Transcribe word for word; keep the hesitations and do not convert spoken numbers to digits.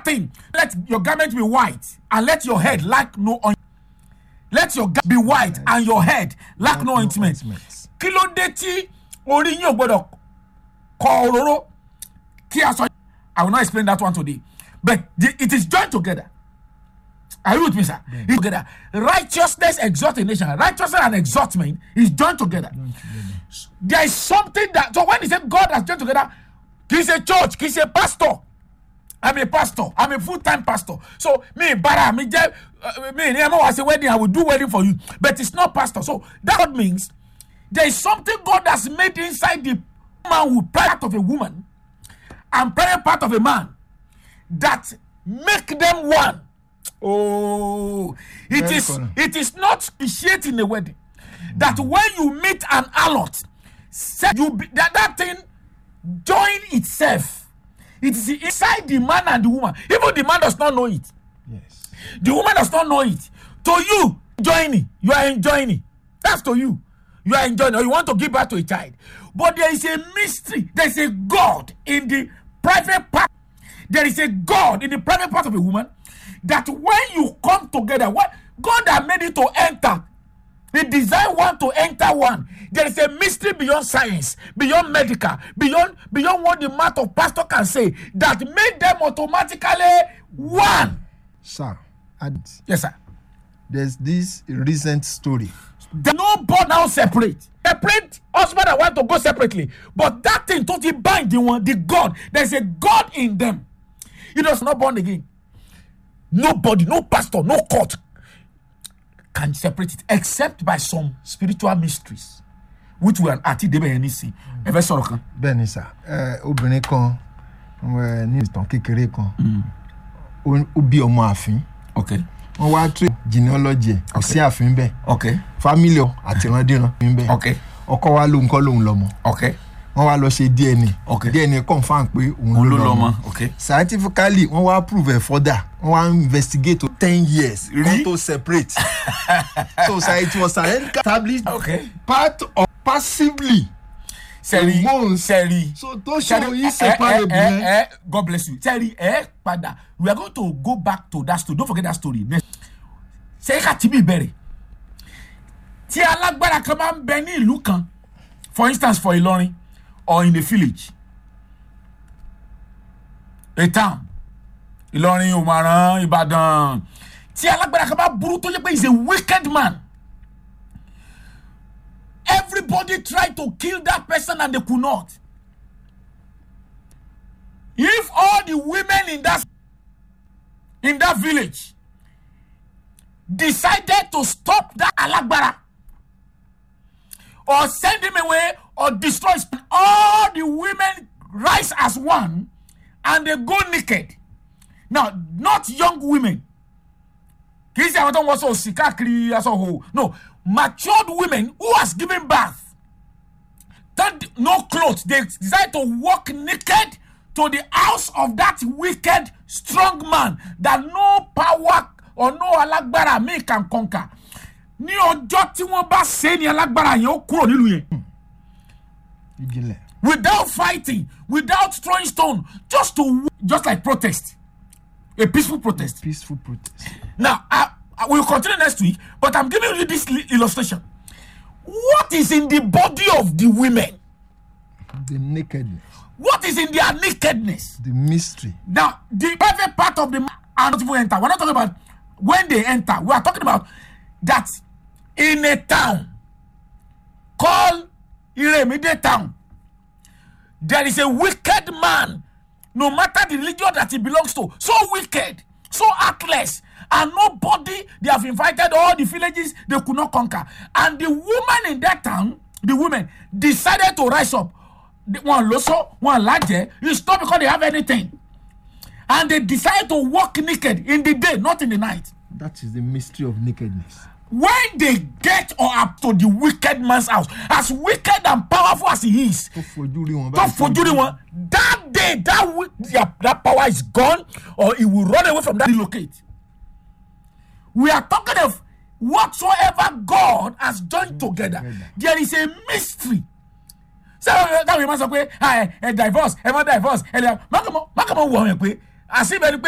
that thing. Let your garment be white and let your head lack no ointment. Let your garment be white and your head lack no ointment. Kí ló dé tí orí yín ò gbọdọ̀ kọ òróró kí aṣọ. I will not explain that one today. But the, it is joined together. Are you with me, sir? Yeah. It's together. Righteousness exalts a nation. Righteousness and exaltment is joined together. Joined together. There is something that, so when he said God has joined together, he's a church, he's a pastor. I'm a pastor. I'm a full-time pastor. So me, bara, me, uh, me, I was a wedding. I will do wedding for you, but it's not pastor. So that means there is something God has made inside the man who part of a woman and private part of a man that make them one. Oh, it Very is cool. It is not appreciating a wedding. Mm. That when you meet an harlot, you be, that, that thing join itself. It is inside the man and the woman. Even the man does not know it. Yes. The woman does not know it. To you, joining, you are enjoying it. That's to you. You are enjoying it, or you want to give birth to a child. But there is a mystery. There is a God in the private part. There is a God in the private part of a woman. That when you come together, what God has made it to enter, He designed one to enter one. There is a mystery beyond science, beyond medical, beyond beyond what the mouth of pastor can say that made them automatically one. Sir, and yes, sir. There's this recent story. They no born now separate. Separate husband and wife to go separately, but that thing totally bind the one, the God. There's a God in them. He does not born again. Nobody, no pastor, no court can separate it except by some spiritual mysteries, which we are at the Benisi. Ever saw it? Benisa, obìnrin kan, ní ìtàn kékeré kan, ó bí ọmọ àfín. Okay. Wọ́n wá trace genealogy, sí àfín bẹ́ẹ̀. Okay. Family àti ìrandíran bẹ́ẹ̀. Okay. Ọkọ wa ló ń kọ́ lóhun lọ́mọ. Okay. Wọ́n wá lọ ṣe D N A. Okay. D N A confirm pé òun ló lọ́mọ. Okay. Scientifically, wọ́n wá prove further. Wọ́n wá investigate to ten years. Really? To separate. So, so it was established. Okay. Part of passively. Seri, Seri. So to show you separable. Eh, eh, eh, God bless you. Seri, eh, pada. We are going to go back to that story. Don't forget that story. Seri ka tibi bere. Ti alagbara kan ma nbe ni ìlú kan. For instance, for Ilorin or in a village, a town, Ilorin, Umaran, Ibadan. Ti alagbara kan ba burú tó jẹ́ pé is a wicked man. Everybody tried to kill that person and they could not. If all the women in that in that village decided to stop that alagbara or send him away or destroy him, all the women rise as one and they go naked. Now, not young women. No, matured women who has given birth. That no clothes. They decide to walk naked to the house of that wicked strong man that no power or no alagbara me can conquer. Ni ọjọ́ tí wọ́n bá ṣe ni alagbara yẹn ó kúrò nílùú yẹn. Without fighting, without throwing stone, just to just like protest. A peaceful protest. A peaceful protest. Now, I, I will continue next week, but I'm giving you this illustration. What is in the body of the women? The nakedness. What is in their nakedness? The mystery. Now, the private part of the man are not even enter. We're not talking about when they enter. We are talking about that in a town called Iremide town, there is a wicked man. No matter the religion that he belongs to, so wicked, so heartless, and nobody they have invited all the villages they could not conquer. And the woman in that town, the women decided to rise up. One loso, one large. It's not because they have anything, and they decided to walk naked in the day, not in the night. That is the mystery of nakedness. When they get or up to the wicked man's house, as wicked and powerful as he is, to forjure one, that day, that, that, that power is gone, or he will run away from that relocate. We are talking of whatsoever God has joined together. There is a mystery. So that we must say, "I divorce, I divorce."